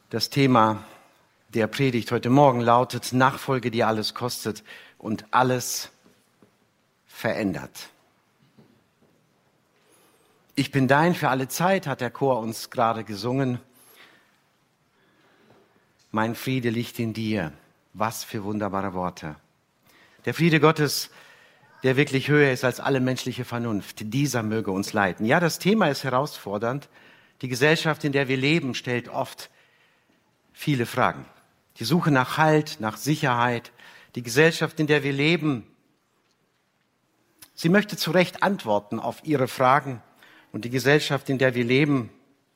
Das Thema der Predigt heute Morgen lautet: Nachfolge, die alles kostet und alles verändert. Ich bin dein für alle Zeit, hat der Chor uns gerade gesungen. Mein Friede liegt in dir. Was für wunderbare Worte. Der Friede Gottes, der wirklich höher ist als alle menschliche Vernunft, dieser möge uns leiten. Ja, das Thema ist herausfordernd. Die Gesellschaft, in der wir leben, stellt oft viele Fragen. Die Suche nach Halt, nach Sicherheit. Die Gesellschaft, in der wir leben, sie möchte zu Recht antworten auf ihre Fragen. Und die Gesellschaft, in der wir leben,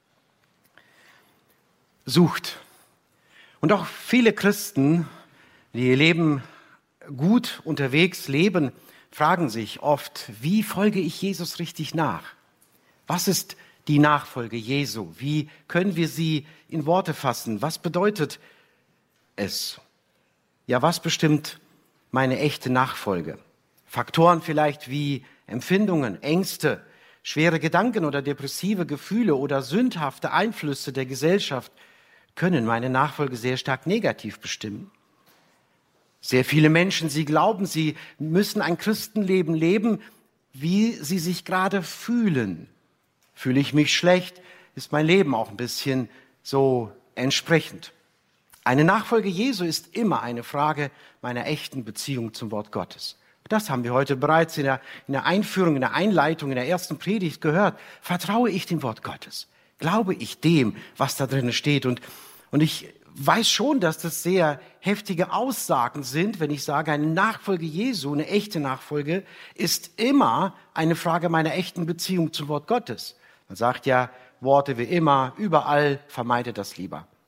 sucht. Und auch viele Christen, die ihr Leben gut unterwegs leben, fragen sich oft: Wie folge ich Jesus richtig nach? Was ist die Nachfolge Jesu? Wie können wir sie in Worte fassen? Was bedeutet es? Ja, was bestimmt meine echte Nachfolge? Faktoren vielleicht wie Empfindungen, Ängste, schwere Gedanken oder depressive Gefühle oder sündhafte Einflüsse der Gesellschaft können meine Nachfolge sehr stark negativ bestimmen. Sehr viele Menschen, sie glauben, sie müssen ein Christenleben leben, wie sie sich gerade fühlen. Fühle ich mich schlecht, ist mein Leben auch ein bisschen so entsprechend. Eine Nachfolge Jesu ist immer eine Frage meiner echten Beziehung zum Wort Gottes. Das haben wir heute bereits in der Einführung, in der Einleitung, in der ersten Predigt gehört. Vertraue ich dem Wort Gottes? Glaube ich dem, was da drin steht? Und ich weiß schon, dass das sehr heftige Aussagen sind, wenn ich sage, eine Nachfolge Jesu, eine echte Nachfolge, ist immer eine Frage meiner echten Beziehung zum Wort Gottes. Man sagt ja, Worte wie immer, überall, vermeide das lieber.